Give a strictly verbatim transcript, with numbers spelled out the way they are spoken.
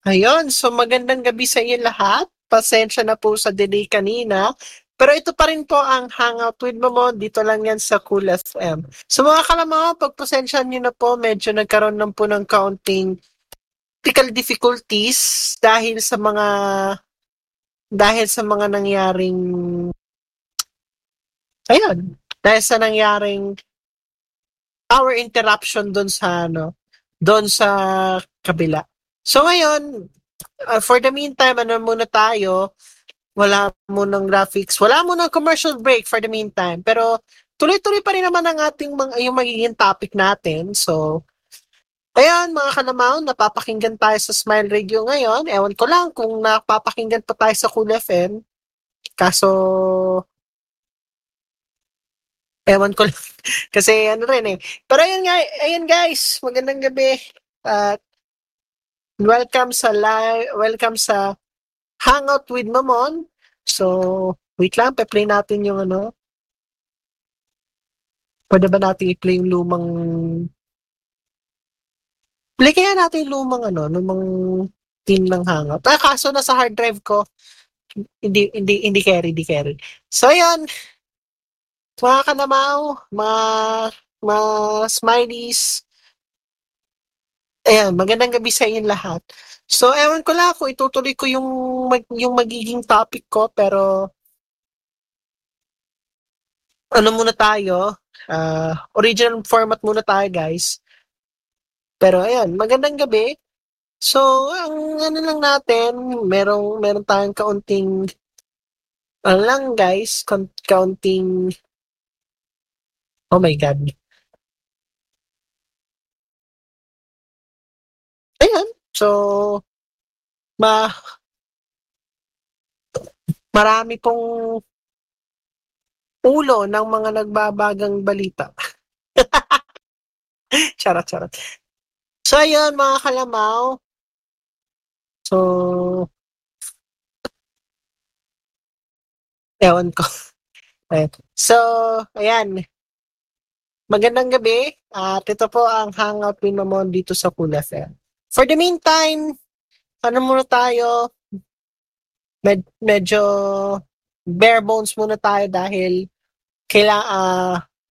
Ayun, so magandang gabi sa inyo lahat. Pasensya na po sa delay kanina. Pero ito pa rin po ang Hangout with Momo. Dito lang yan sa Cool F M. So mga kalamaw, pagpasensya nyo na po, medyo nagkaroon lang po ng counting technical difficulties dahil sa mga dahil sa mga nangyaring ayun, dahil sa nangyaring power interruption doon sa ano, doon sa kabila. So ngayon, uh, for the meantime, ano muna tayo, wala munang graphics, wala munang commercial break for the meantime. Pero tuloy-tuloy pa rin naman ang ating mga, yung magiging topic natin. So, ayan mga kanamaw, napapakinggan tayo sa Smile Radio ngayon. Ewan ko lang kung napapakinggan pa tayo sa Cool F M. Kaso, ewan ko lang. Kasi ano rin eh. Pero ayun nga, ayun guys, magandang gabi. At welcome sa live, welcome sa Hangout with Mamon. So, wait lang, pe-play natin yung ano. Pwede ba natin i-play yung lumang... Play kaya natin yung lumang ano, lumang team ng Hangout. Ah, kaso nasa hard drive ko, hindi, hindi, hindi carry, hindi carry. So, yun, mga kanamaw, mga, mga smileys, ayan, magandang gabi sa inyo lahat. So, ewan ko lang kung itutuloy ko yung, mag, yung magiging topic ko, pero ano muna tayo, uh, original format muna tayo, guys. Pero ayan, magandang gabi. So, ang ano lang natin, merong meron tayong kaunting ano lang guys, ka- kaunting oh my god. Ayan. So, ma marami pong ulo ng mga nagbabagang balita. Charot, charot. So, ayun mga kalamaw. So, ewan ko. Ayan. So, ayan. Magandang gabi. At ito po ang Hangout with Mamon dito sa Cool F M. For the meantime, ano muna tayo? Med- medyo bare bones muna tayo dahil kailangan uh,